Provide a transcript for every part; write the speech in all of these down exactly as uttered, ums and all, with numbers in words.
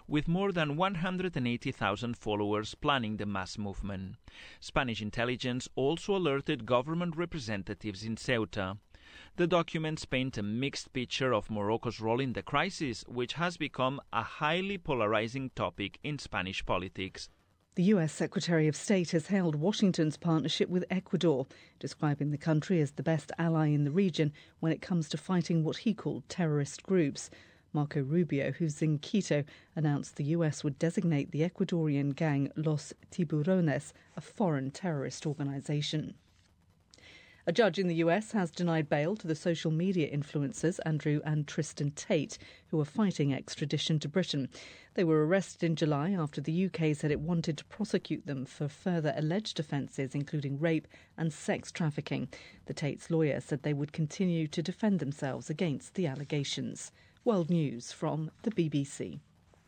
with more than one hundred eighty thousand followers planning the mass movement. Spanish intelligence also alerted government representatives in Ceuta. The documents paint a mixed picture of Morocco's role in the crisis, which has become a highly polarizing topic in Spanish politics. The U S Secretary of State has hailed Washington's partnership with Ecuador, describing the country as the best ally in the region when it comes to fighting what he called terrorist groups. Marco Rubio, who's in Quito, announced the U S would designate the Ecuadorian gang Los Tiburones a foreign terrorist organisation. A judge in the U S has denied bail to the social media influencers Andrew and Tristan Tate, who are fighting extradition to Britain. They were arrested in July after the U K said it wanted to prosecute them for further alleged offences, including rape and sex trafficking. The Tate's lawyer said they would continue to defend themselves against the allegations. World News from the B B C.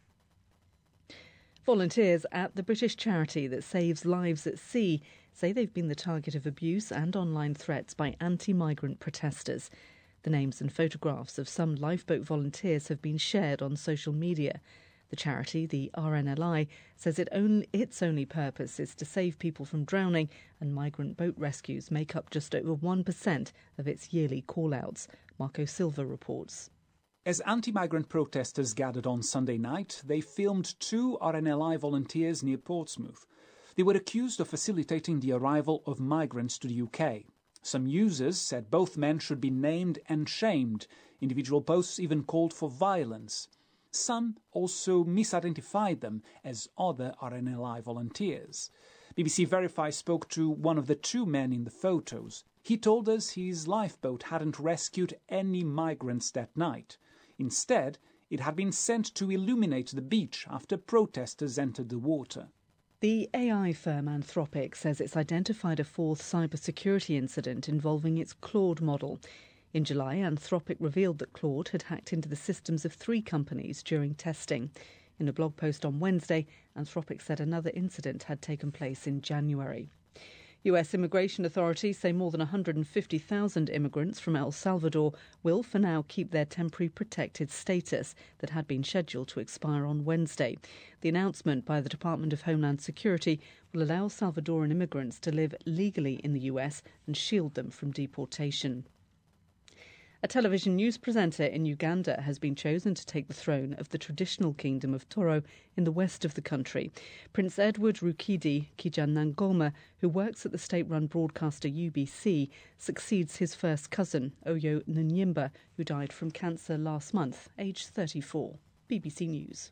Volunteers at the British charity that saves lives at sea say they've been the target of abuse and online threats by anti-migrant protesters. The names and photographs of some lifeboat volunteers have been shared on social media. The charity, the R N L I, says it only, its only purpose is to save people from drowning, and migrant boat rescues make up just over one percent of its yearly call-outs. Marco Silva reports. As anti-migrant protesters gathered on Sunday night, they filmed two R N L I volunteers near Portsmouth. They were accused of facilitating the arrival of migrants to the U K. Some users said both men should be named and shamed. Individual posts even called for violence. Some also misidentified them as other R N L I volunteers. B B C Verify spoke to one of the two men in the photos. He told us his lifeboat hadn't rescued any migrants that night. Instead, it had been sent to illuminate the beach after protesters entered the water. The A I firm Anthropic says it's identified a fourth cybersecurity incident involving its Claude model. In July, Anthropic revealed that Claude had hacked into the systems of three companies during testing. In a blog post on Wednesday, Anthropic said another incident had taken place in January. U S immigration authorities say more than one hundred fifty thousand immigrants from El Salvador will for now keep their temporary protected status that had been scheduled to expire on Wednesday. The announcement by the Department of Homeland Security will allow Salvadoran immigrants to live legally in the U S and shield them from deportation. A television news presenter in Uganda has been chosen to take the throne of the traditional kingdom of Toro in the west of the country. Prince Edward Rukidi Kijanangoma, who works at the state-run broadcaster U B C, succeeds his first cousin, Oyo Nyimba, who died from cancer last month, aged thirty-four. B B C News.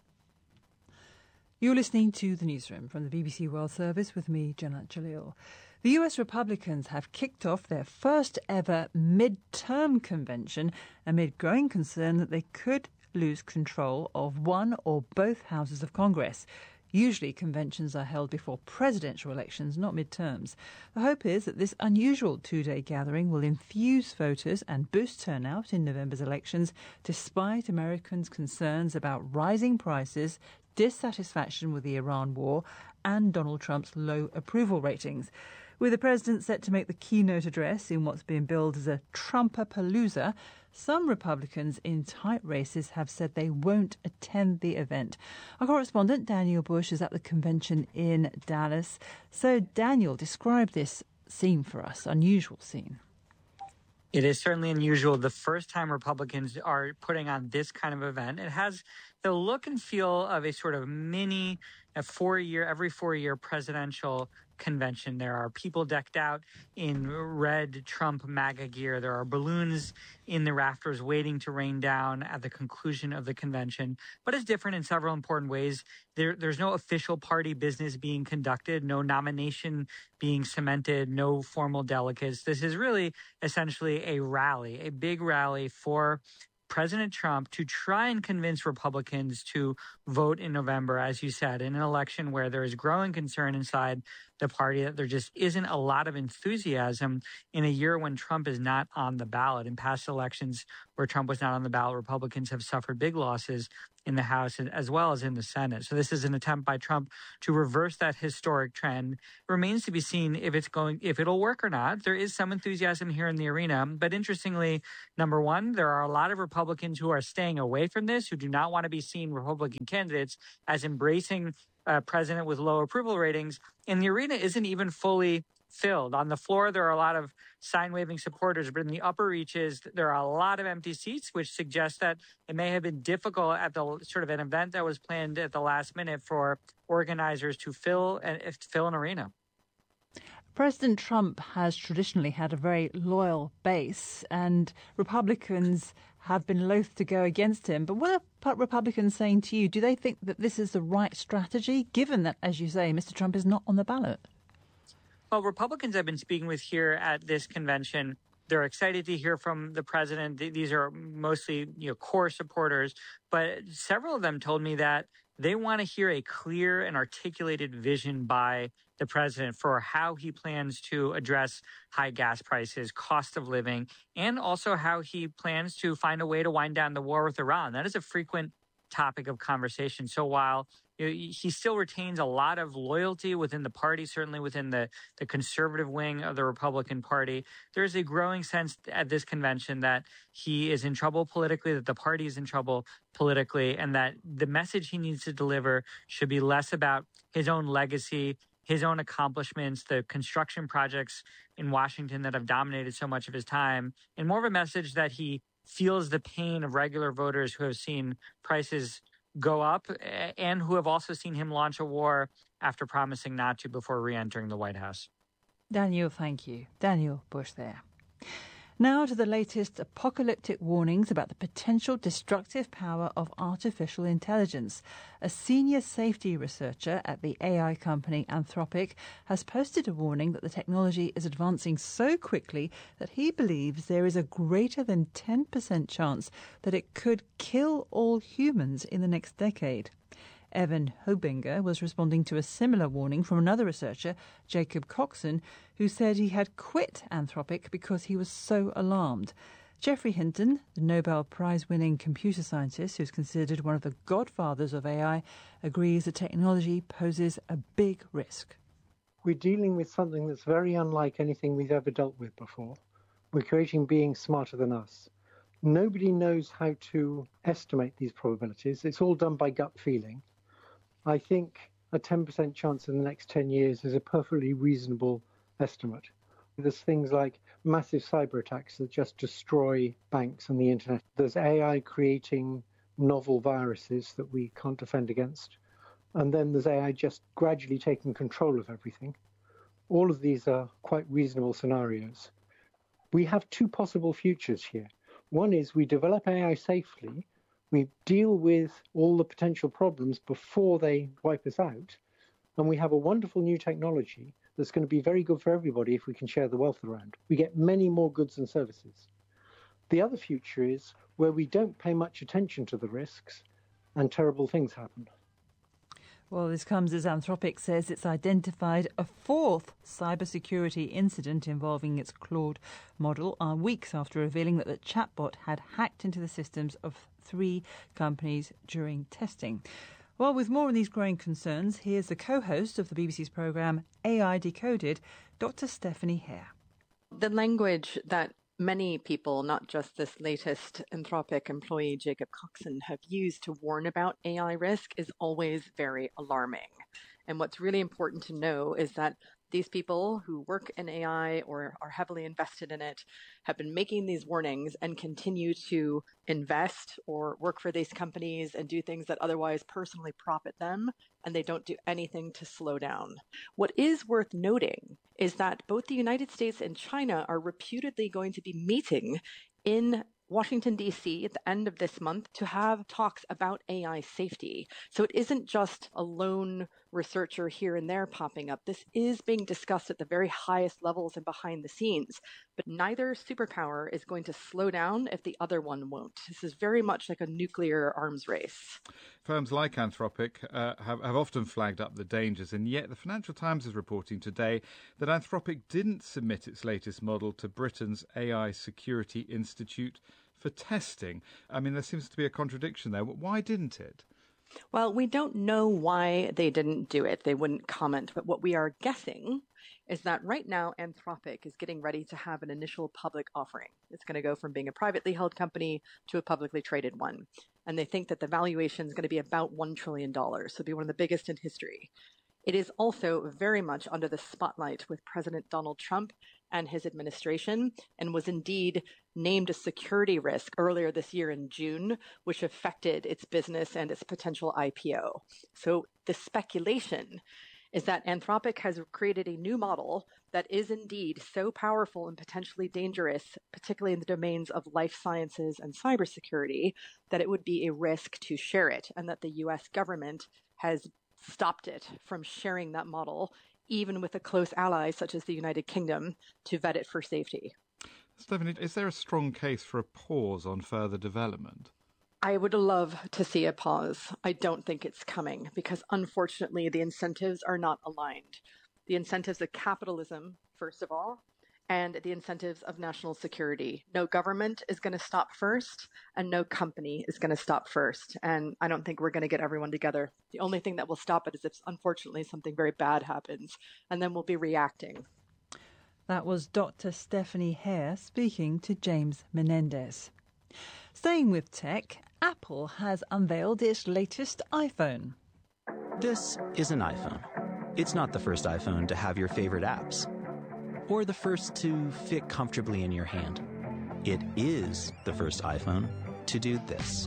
You're listening to The Newsroom from the B B C World Service with me, Janat Jalil. The U S Republicans have kicked off their first ever mid-term convention amid growing concern that they could lose control of one or both houses of Congress. Usually conventions are held before presidential elections, not midterms. The hope is that this unusual two-day gathering will infuse voters and boost turnout in November's elections, despite Americans' concerns about rising prices, dissatisfaction with the Iran war, and Donald Trump's low approval ratings. With the president set to make the keynote address in what's being billed as a Trumpapalooza, some Republicans in tight races have said they won't attend the event. Our correspondent Daniel Bush is at the convention in Dallas. So, Daniel, describe this scene for us, unusual scene. It is certainly unusual. The first time Republicans are putting on this kind of event. It has the look and feel of a sort of mini, a four-year, every four-year presidential convention. There are people decked out in red Trump MAGA gear. There are balloons in the rafters waiting to rain down at the conclusion of the convention. But it's different in several important ways. There, there's no official party business being conducted, no nomination being cemented, no formal delegates. This is really essentially a rally, a big rally for President Trump to try and convince Republicans to vote in November, as you said, in an election where there is growing concern inside the party that there just isn't a lot of enthusiasm in a year when Trump is not on the ballot. In past elections where Trump was not on the ballot, Republicans have suffered big losses. in the House as well as in the Senate. So this is an attempt by Trump to reverse that historic trend. It remains to be seen if it's going, if it'll work or not. There is some enthusiasm here in the arena. But interestingly, number one, there are a lot of Republicans who are staying away from this, who do not want to be seen Republican candidates as embracing a president with low approval ratings. And the arena isn't even fully filled. On the floor, there are a lot of sign-waving supporters, but in the upper reaches, there are a lot of empty seats, which suggests that it may have been difficult at the sort of an event that was planned at the last minute for organizers to fill and fill an arena. President Trump has traditionally had a very loyal base, and Republicans have been loath to go against him. But what are Republicans saying to you? Do they think that this is the right strategy, given that, as you say, Mister Trump is not on the ballot? Well, Republicans I've been speaking with here at this convention, they're excited to hear from the president. These are mostly, you know, core supporters, but several of them told me that they want to hear a clear and articulated vision by the president for how he plans to address high gas prices, cost of living, and also how he plans to find a way to wind down the war with Iran. That is a frequent topic of conversation. So while you know, he still retains a lot of loyalty within the party, certainly within the, the conservative wing of the Republican Party, there's a growing sense at this convention that he is in trouble politically, that the party is in trouble politically, and that the message he needs to deliver should be less about his own legacy, his own accomplishments, the construction projects in Washington that have dominated so much of his time, and more of a message that he feels the pain of regular voters who have seen prices go up and who have also seen him launch a war after promising not to before re-entering the White House. Daniel, thank you. Daniel Bush there. Now to the latest apocalyptic warnings about the potential destructive power of artificial intelligence. A senior safety researcher at the A I company Anthropic has posted a warning that the technology is advancing so quickly that he believes there is a greater than ten percent chance that it could kill all humans in the next decade. Evan Hobinger was responding to a similar warning from another researcher, Jacob Coxon, who said he had quit Anthropic because he was so alarmed. Geoffrey Hinton, the Nobel Prize-winning computer scientist who's considered one of the godfathers of A I, agrees the technology poses a big risk. We're dealing with something that's very unlike anything we've ever dealt with before. We're creating beings smarter than us. Nobody knows how to estimate these probabilities. It's all done by gut feeling. I think a ten percent chance in the next ten years is a perfectly reasonable estimate. There's things like massive cyber attacks that just destroy banks and the internet. There's A I creating novel viruses that we can't defend against. And then there's A I just gradually taking control of everything. All of these are quite reasonable scenarios. We have two possible futures here. One is we develop A I safely. We deal with all the potential problems before they wipe us out, and we have a wonderful new technology that's going to be very good for everybody if we can share the wealth around. We get many more goods and services. The other future is where we don't pay much attention to the risks and terrible things happen. Well, this comes as Anthropic says it's identified a fourth cybersecurity incident involving its Claude model, uh, weeks after revealing that the chatbot had hacked into the systems of three companies during testing. Well, with more on these growing concerns, here's the co-host of the B B C's programme A I Decoded, Doctor Stephanie Hare. The language that many people, not just this latest Anthropic employee, Jacob Coxon, have used to warn about A I risk is always very alarming. And what's really important to know is that these people who work in A I or are heavily invested in it have been making these warnings and continue to invest or work for these companies and do things that otherwise personally profit them, and they don't do anything to slow down. What is worth noting is that both the United States and China are reputedly going to be meeting in Washington, D C at the end of this month to have talks about A I safety. So it isn't just a lone researcher here and there popping up. This is being discussed at the very highest levels and behind the scenes. But neither superpower is going to slow down if the other one won't. This is very much like a nuclear arms race. Firms like Anthropic uh, have, have often flagged up the dangers, and yet the Financial Times is reporting today that Anthropic didn't submit its latest model to Britain's A I Security Institute for testing. I mean, there seems to be a contradiction there. Why didn't it? Well, we don't know why they didn't do it. They wouldn't comment. But what we are guessing is that right now Anthropic is getting ready to have an initial public offering. It's going to go from being a privately held company to a publicly traded one. And they think that the valuation is going to be about one trillion dollars. So it'll be one of the biggest in history. It is also very much under the spotlight with President Donald Trump and his administration, and was indeed named a security risk earlier this year in June, which affected its business and its potential I P O. So the speculation is that Anthropic has created a new model that is indeed so powerful and potentially dangerous, particularly in the domains of life sciences and cybersecurity, that it would be a risk to share it, and that the U S government has stopped it from sharing that model, even with a close ally such as the United Kingdom, to vet it for safety. Stephanie, is there a strong case for a pause on further development? I would love to see a pause. I don't think it's coming because, unfortunately, the incentives are not aligned. The incentives of capitalism, first of all, and the incentives of national security. No government is going to stop first, and no company is going to stop first. And I don't think we're going to get everyone together. The only thing that will stop it is if, unfortunately, something very bad happens, and then we'll be reacting. That was Doctor Stephanie Hare speaking to James Menendez. Staying with tech, Apple has unveiled its latest iPhone. This is an iPhone. It's not the first iPhone to have your favorite apps, or the first to fit comfortably in your hand. It is the first iPhone to do this.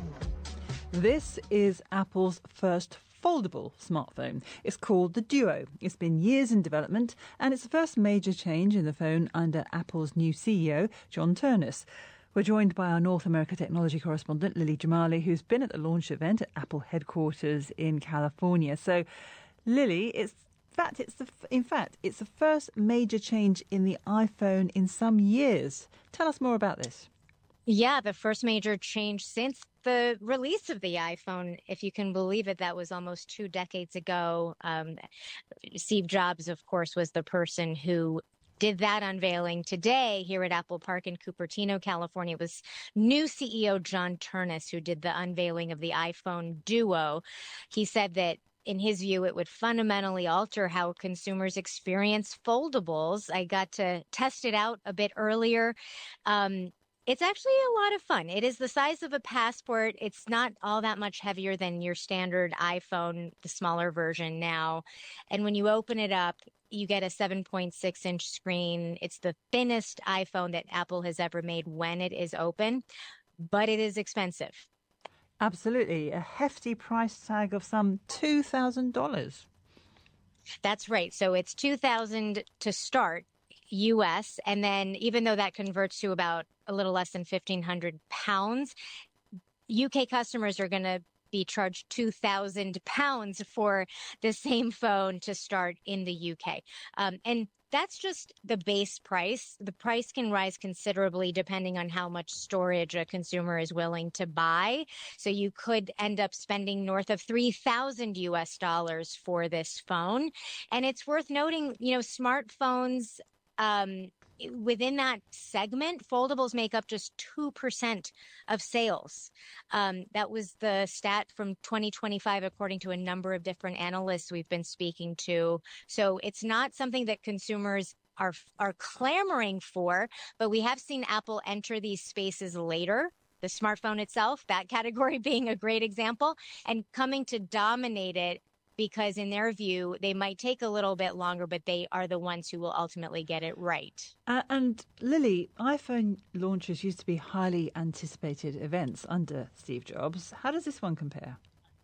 This is Apple's first foldable smartphone. It's called the Duo. It's been years in development, and it's the first major change in the phone under Apple's new C E O, John Ternus. We're joined by our North America technology correspondent, Lily Jamali, who's been at the launch event at Apple headquarters in California. So, Lily, it's In fact, it's the in fact it's the first major change in the iPhone in some years. Tell us more about this. Yeah, the first major change since the release of the iPhone, if you can believe it. That was almost two decades ago. Um, Steve Jobs, of course, was the person who did that unveiling. Today, here at Apple Park in Cupertino, California, it was new C E O John Ternus who did the unveiling of the iPhone Duo. He said that, in his view, it would fundamentally alter how consumers experience foldables. I got to test it out a bit earlier. Um, it's actually a lot of fun. It is the size of a passport. It's not all that much heavier than your standard iPhone, the smaller version now. And when you open it up, you get a seven point six inch screen. It's the thinnest iPhone that Apple has ever made when it is open, but it is expensive. Absolutely. A hefty price tag of some two thousand dollars. That's right. So it's two thousand dollars to start U S. And then even though that converts to about a little less than fifteen hundred pounds, U K customers are going to be charged two thousand pounds for the same phone to start in the U K. Um, and that's just the base price. The price can rise considerably depending on how much storage a consumer is willing to buy. So you could end up spending north of three thousand U S dollars for this phone. And it's worth noting, you know, smartphones, um, within that segment, foldables make up just two percent of sales. Um, that was the stat from twenty twenty-five, according to a number of different analysts we've been speaking to. So it's not something that consumers are are clamoring for, but we have seen Apple enter these spaces later. The smartphone itself, that category being a great example, and coming to dominate it, because in their view, they might take a little bit longer, but they are the ones who will ultimately get it right. Uh, and Lily, iPhone launches used to be highly anticipated events under Steve Jobs. How does this one compare?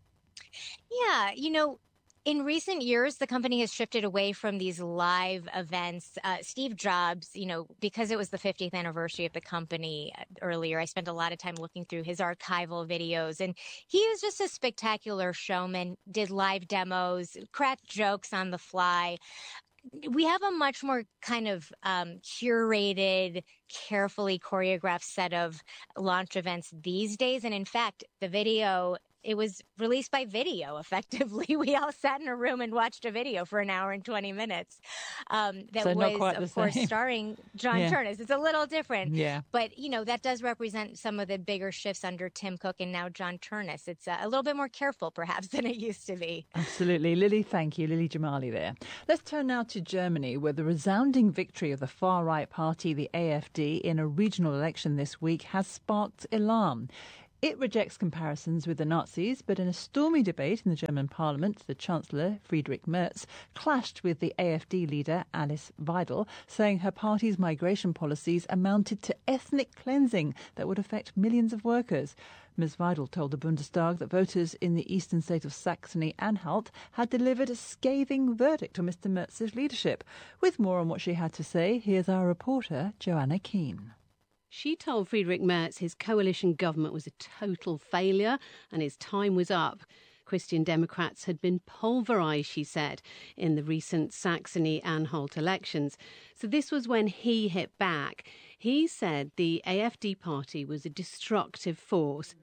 Yeah, you know, in recent years, the company has shifted away from these live events. Uh, Steve Jobs, you know, because it was the fiftieth anniversary of the company earlier, I spent a lot of time looking through his archival videos, and he was just a spectacular showman, did live demos, cracked jokes on the fly. We have a much more kind of um, curated, carefully choreographed set of launch events these days. And in fact, the video it was released by video, effectively. We all sat in a room and watched a video for an hour and twenty minutes. Um, that so was, of same. course, same. starring John yeah. Turnus. It's a little different. Yeah. But, you know, that does represent some of the bigger shifts under Tim Cook and now John Turnus. It's uh, a little bit more careful, perhaps, than it used to be. Absolutely. Lily, thank you. Lily Jamali there. Let's turn now to Germany, where the resounding victory of the far-right party, the A F D, in a regional election this week has sparked alarm. It rejects comparisons with the Nazis, but in a stormy debate in the German parliament, the Chancellor, Friedrich Merz, clashed with the A F D leader, Alice Weidel, saying her party's migration policies amounted to ethnic cleansing that would affect millions of workers. Miz Weidel told the Bundestag that voters in the eastern state of Saxony-Anhalt had delivered a scathing verdict on Mister Merz's leadership. With more on what she had to say, here's our reporter, Joanna Keane. She told Friedrich Merz his coalition government was a total failure and his time was up. Christian Democrats had been pulverised, she said, in the recent Saxony-Anhalt elections. So this was when he hit back. He said the A F D party was a destructive force.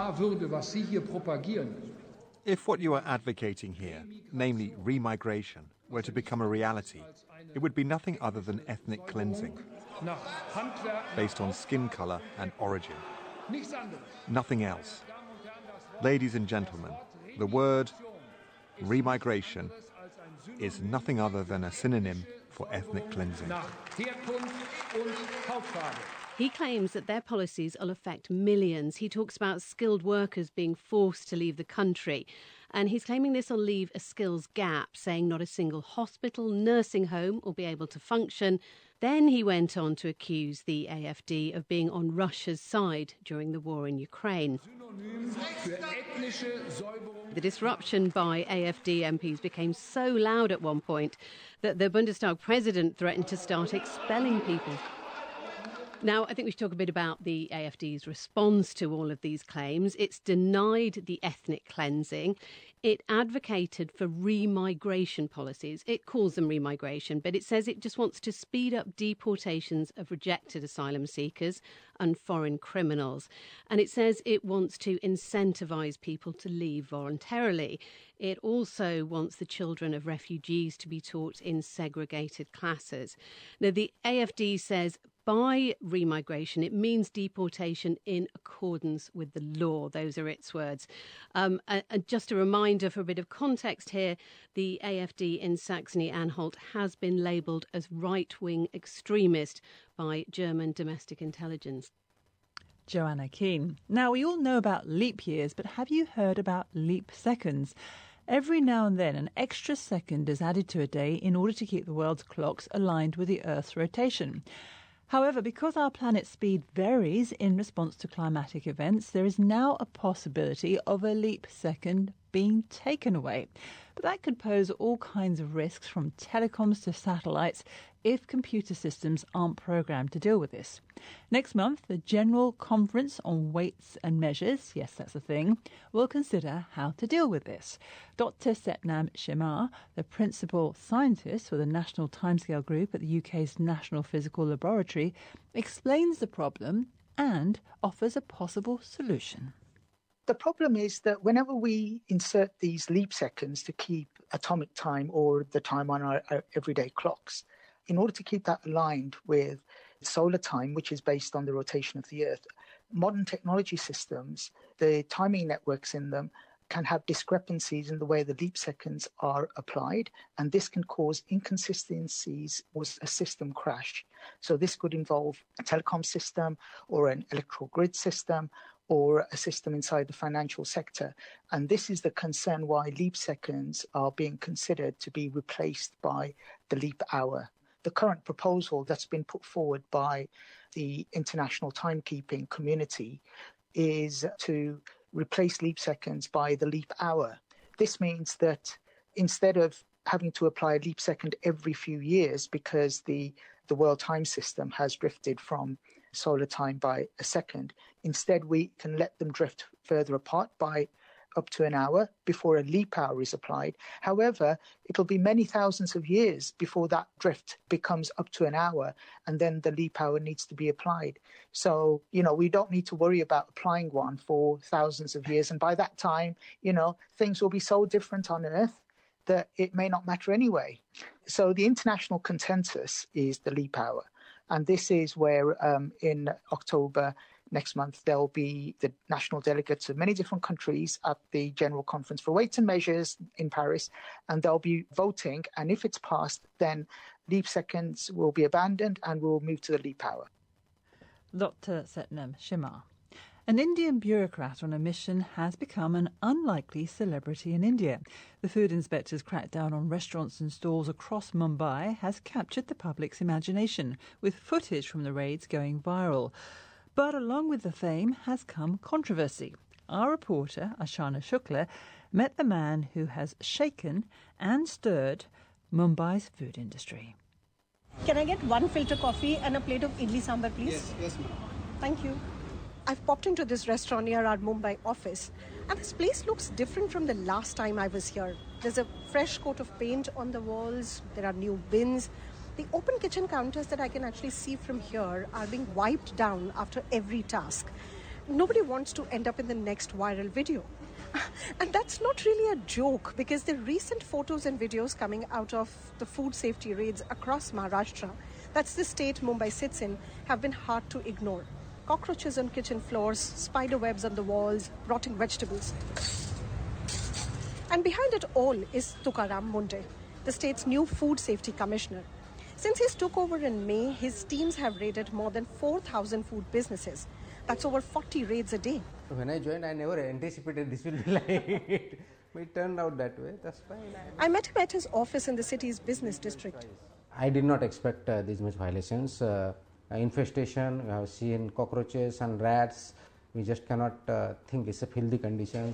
If what you are advocating here, namely remigration, were to become a reality, it would be nothing other than ethnic cleansing, based on skin colour and origin. Nothing else. Ladies and gentlemen, the word remigration is nothing other than a synonym for ethnic cleansing. He claims that their policies will affect millions. He talks about skilled workers being forced to leave the country. And he's claiming this will leave a skills gap, saying not a single hospital, nursing home will be able to function. Then he went on to accuse the A F D of being on Russia's side during the war in Ukraine. The disruption by A F D M Ps became so loud at one point that the Bundestag president threatened to start expelling people. Now, I think we should talk a bit about the A F D's response to all of these claims. It's denied the ethnic cleansing. It advocated for remigration policies. It calls them remigration, but it says it just wants to speed up deportations of rejected asylum seekers and foreign criminals. And it says it wants to incentivise people to leave voluntarily. It also wants the children of refugees to be taught in segregated classes. Now, the A F D says by remigration, it means deportation in accordance with the law. Those are its words. Um, and, and just a reminder for a bit of context here, the A F D in Saxony-Anhalt has been labelled as right-wing extremist by German domestic intelligence. Joanna Keane. Now, we all know about leap years, but have you heard about leap seconds? Every now and then, an extra second is added to a day in order to keep the world's clocks aligned with the Earth's rotation. However, because our planet's speed varies in response to climatic events, there is now a possibility of a leap second being taken away. But that could pose all kinds of risks, from telecoms to satellites, if computer systems aren't programmed to deal with this. Next month, the General Conference on Weights and Measures, yes, that's a thing, will consider how to deal with this. Doctor Setnam Shemar, the principal scientist for the National Timescale Group at the U K's National Physical Laboratory, explains the problem and offers a possible solution. The problem is that whenever we insert these leap seconds to keep atomic time or the time on our, our everyday clocks, in order to keep that aligned with solar time, which is based on the rotation of the Earth, modern technology systems, the timing networks in them, can have discrepancies in the way the leap seconds are applied, and this can cause inconsistencies or a system crash. So this could involve a telecom system or an electrical grid system or a system inside the financial sector. And this is the concern why leap seconds are being considered to be replaced by the leap hour. The current proposal that's been put forward by the international timekeeping community is to replace leap seconds by the leap hour. This means that instead of having to apply a leap second every few years because the, the world time system has drifted from solar time by a second, instead we can let them drift further apart by up to an hour before a leap hour is applied. However, it'll be many thousands of years before that drift becomes up to an hour, and then the leap hour needs to be applied. So, you know, we don't need to worry about applying one for thousands of years. And by that time, you know, things will be so different on Earth that it may not matter anyway. So the international consensus is the leap hour. And this is where um, in October next month, there'll be the national delegates of many different countries at the General Conference for Weights and Measures in Paris, and they'll be voting. And if it's passed, then leap seconds will be abandoned and we'll move to the leap hour. Doctor Setnam Shimar. An Indian bureaucrat on a mission has become an unlikely celebrity in India. The food inspector's crackdown on restaurants and stalls across Mumbai has captured the public's imagination, with footage from the raids going viral. But along with the fame has come controversy. Our reporter, Ashana Shukla, met the man who has shaken and stirred Mumbai's food industry. Can I get one filter coffee and a plate of idli sambar, please? Yes, yes, ma'am. Thank you. I've popped into this restaurant near our Mumbai office, and this place looks different from the last time I was here. There's a fresh coat of paint on the walls, there are new bins. The open kitchen counters that I can actually see from here are being wiped down after every task. Nobody wants to end up in the next viral video. And that's not really a joke, because the recent photos and videos coming out of the food safety raids across Maharashtra, that's the state Mumbai sits in, have been hard to ignore. Cockroaches on kitchen floors, spider webs on the walls, rotting vegetables. And behind it all is Tukaram Munde, the state's new food safety commissioner. Since he's took over in May, his teams have raided more than four thousand food businesses. That's over forty raids a day. When I joined, I never anticipated this will be like it. But it turned out that way. That's fine. I met him at his office in the city's business district. I did not expect uh, these much violations. Uh, infestation, we have seen cockroaches and rats. We just cannot uh, think it's a filthy conditions.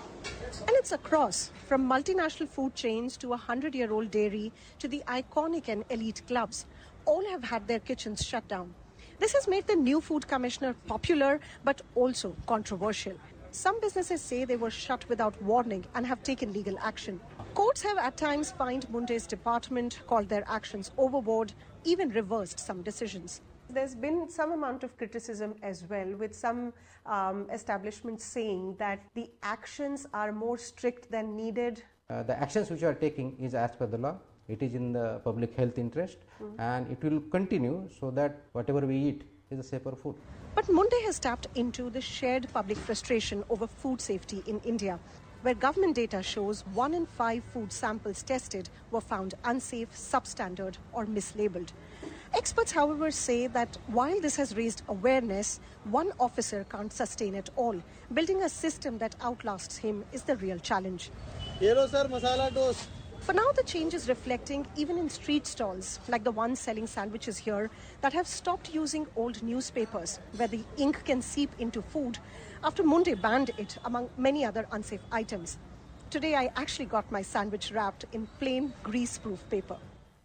And it's across, from multinational food chains to a hundred-year-old dairy to the iconic and elite clubs. All have had their kitchens shut down. This has made the new food commissioner popular, but also controversial. Some businesses say they were shut without warning and have taken legal action. Courts have at times fined Munde's department, called their actions overboard, even reversed some decisions. There's been some amount of criticism as well, with some um, establishments saying that the actions are more strict than needed. Uh, the actions which are taking is as per the law. It is in the public health interest, mm-hmm. and it will continue so that whatever we eat is a safer food. But Munde has tapped into the shared public frustration over food safety in India, where government data shows one in five food samples tested were found unsafe, substandard or mislabeled. Experts, however, say that while this has raised awareness, one officer can't sustain it all. Building a system that outlasts him is the real challenge. Hello, sir, masala toast. For now, the change is reflecting even in street stalls, like the one selling sandwiches here, that have stopped using old newspapers, where the ink can seep into food, after Munde banned it among many other unsafe items. Today, I actually got my sandwich wrapped in plain grease-proof paper.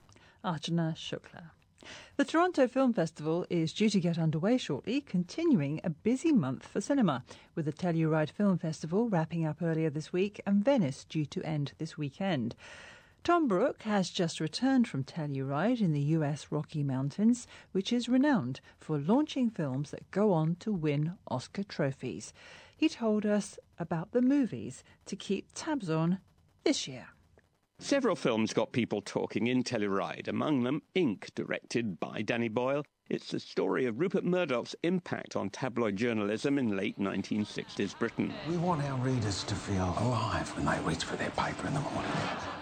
Archana Shukla. The Toronto Film Festival is due to get underway shortly, continuing a busy month for cinema, with the Telluride Film Festival wrapping up earlier this week and Venice due to end this weekend. Tom Brook has just returned from Telluride in the U S Rocky Mountains, which is renowned for launching films that go on to win Oscar trophies. He told us about the movies to keep tabs on this year. Several films got people talking in Telluride, among them Ink, directed by Danny Boyle. It's the story of Rupert Murdoch's impact on tabloid journalism in late nineteen sixties Britain. We want our readers to feel alive when they reach for their paper in the morning.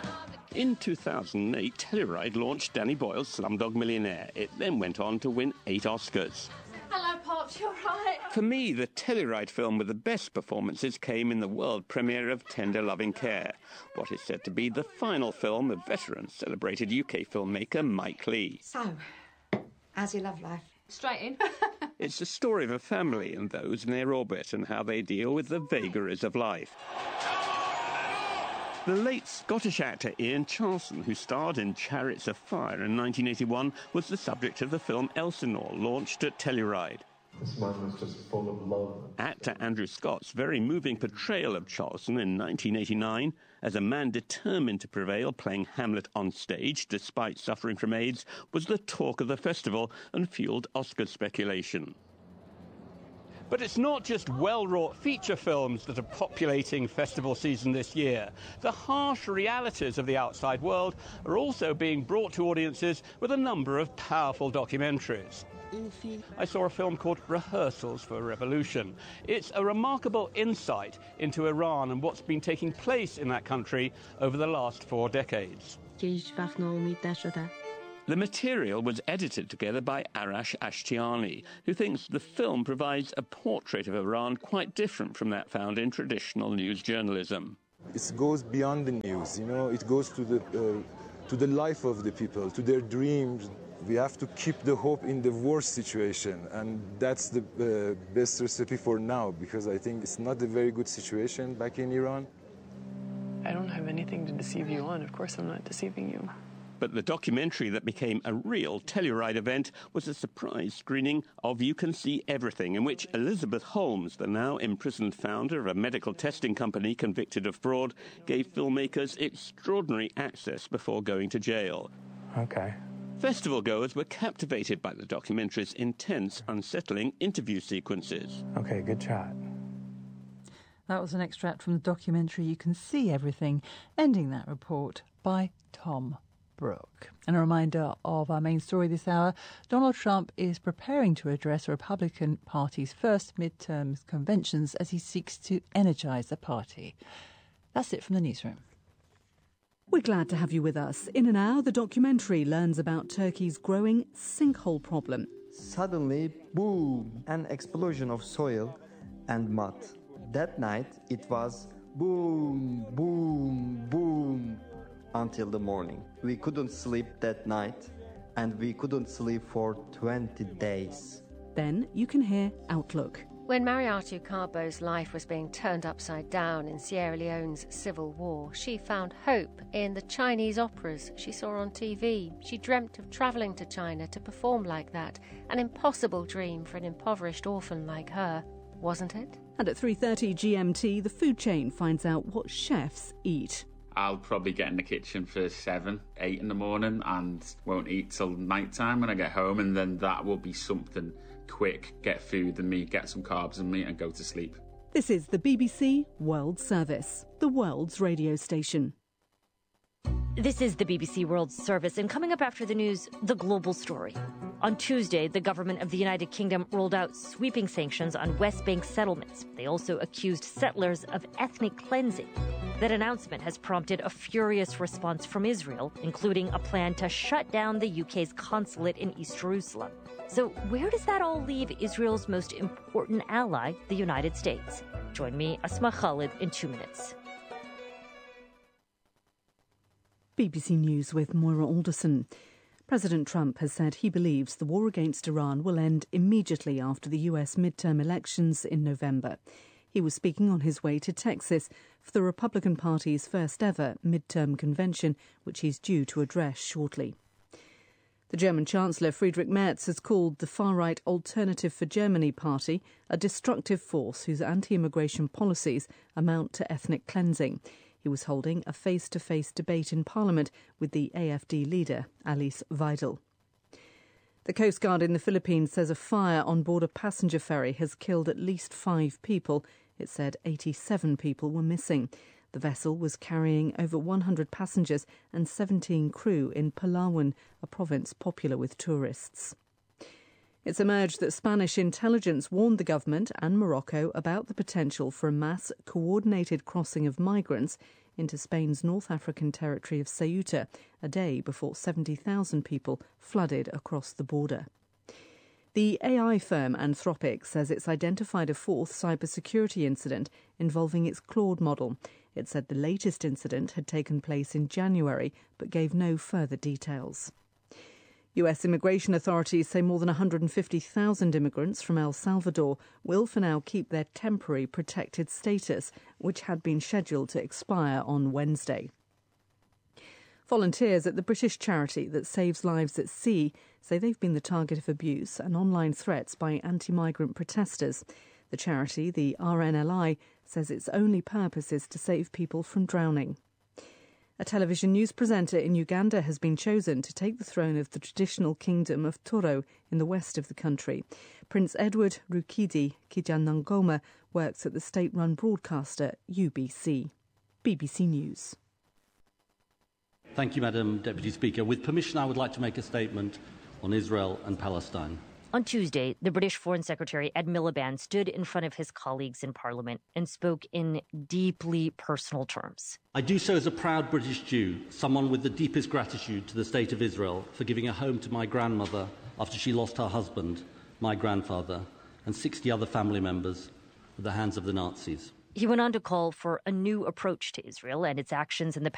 In two thousand eight, Telluride launched Danny Boyle's Slumdog Millionaire. It then went on to win eight Oscars. Hello, Pops, you're right. For me, the Telluride film with the best performances came in the world premiere of Tender Loving Care, what is said to be the final film of veteran celebrated U K filmmaker Mike Leigh. So, how's your love life? Straight in. It's the story of a family and those in their orbit and how they deal with the vagaries of life. The late Scottish actor Ian Charleson, who starred in Chariots of Fire in nineteen eighty-one, was the subject of the film Elsinore, launched at Telluride. This man was just full of love. Actor Andrew Scott's very moving portrayal of Charleston in nineteen eighty-nine as a man determined to prevail playing Hamlet on stage despite suffering from AIDS was the talk of the festival and fueled Oscar speculation. But it's not just well-wrought feature films that are populating festival season this year. The harsh realities of the outside world are also being brought to audiences with a number of powerful documentaries. I saw a film called Rehearsals for a Revolution. It's a remarkable insight into Iran and what's been taking place in that country over the last four decades. The material was edited together by Arash Ashtiani, who thinks the film provides a portrait of Iran quite different from that found in traditional news journalism. It goes beyond the news, you know, it goes to the, uh, to the life of the people, to their dreams. We have to keep the hope in the worst situation, and that's the uh, best recipe for now, because I think it's not a very good situation back in Iran. I don't have anything to deceive you on. Of course I'm not deceiving you. But the documentary that became a real Telluride event was a surprise screening of You Can See Everything, in which Elizabeth Holmes, the now imprisoned founder of a medical testing company convicted of fraud, gave filmmakers extraordinary access before going to jail. Okay. Festival goers were captivated by the documentary's intense, unsettling interview sequences. Okay, good chat. That was an extract from the documentary You Can See Everything, ending that report by Tom Brooke. And a reminder of our main story this hour, Donald Trump is preparing to address the Republican Party's first midterm conventions as he seeks to energise the party. That's it from the newsroom. We're glad to have you with us. In an hour, the documentary learns about Turkey's growing sinkhole problem. Suddenly, boom, an explosion of soil and mud. That night, it was boom, boom, boom, until the morning. We couldn't sleep that night, and we couldn't sleep for twenty days. Then you can hear Outlook. When Mariatu Carbo's life was being turned upside down in Sierra Leone's civil war, she found hope in the Chinese operas she saw on T V. She dreamt of travelling to China to perform like that, an impossible dream for an impoverished orphan like her, wasn't it? And at three thirty G M T, the food chain finds out what chefs eat. I'll probably get in the kitchen for seven, eight in the morning and won't eat till night time when I get home, and then that will be something quick, get food and me, get some carbs and me and go to sleep. This is the B B C World Service, the world's radio station. This is the B B C World Service, and coming up after the news, the global story. On Tuesday, the government of the United Kingdom rolled out sweeping sanctions on West Bank settlements. They also accused settlers of ethnic cleansing. That announcement has prompted a furious response from Israel, including a plan to shut down the U K's consulate in East Jerusalem. So where does that all leave Israel's most important ally, the United States? Join me, Asma Khalid, in two minutes. B B C News with Moira Alderson. President Trump has said he believes the war against Iran will end immediately after the U S midterm elections in November. He was speaking on his way to Texas for the Republican Party's first ever midterm convention, which he's due to address shortly. The German Chancellor Friedrich Merz has called the far-right Alternative for Germany party a destructive force whose anti-immigration policies amount to ethnic cleansing. He was holding a face-to-face debate in Parliament with the A F D leader, Alice Weidel. The Coast Guard in the Philippines says a fire on board a passenger ferry has killed at least five people. It said eighty-seven people were missing. The vessel was carrying over one hundred passengers and seventeen crew in Palawan, a province popular with tourists. It's emerged that Spanish intelligence warned the government and Morocco about the potential for a mass coordinated crossing of migrants into Spain's North African territory of Ceuta, a day before seventy thousand people flooded across the border. The A I firm Anthropic says it's identified a fourth cybersecurity incident involving its Claude model. It said the latest incident had taken place in January, but gave no further details. U S immigration authorities say more than one hundred fifty thousand immigrants from El Salvador will for now keep their temporary protected status, which had been scheduled to expire on Wednesday. Volunteers at the British charity that saves lives at sea say they've been the target of abuse and online threats by anti-migrant protesters. The charity, the R N L I, says its only purpose is to save people from drowning. A television news presenter in Uganda has been chosen to take the throne of the traditional kingdom of Toro in the west of the country. Prince Edward Rukidi Kijanangoma works at the state-run broadcaster U B C. B B C News. Thank you, Madam Deputy Speaker. With permission, I would like to make a statement on Israel and Palestine. On Tuesday, the British Foreign Secretary Ed Miliband stood in front of his colleagues in Parliament and spoke in deeply personal terms. I do so as a proud British Jew, someone with the deepest gratitude to the State of Israel for giving a home to my grandmother after she lost her husband, my grandfather, and sixty other family members at the hands of the Nazis. He went on to call for a new approach to Israel and its actions in the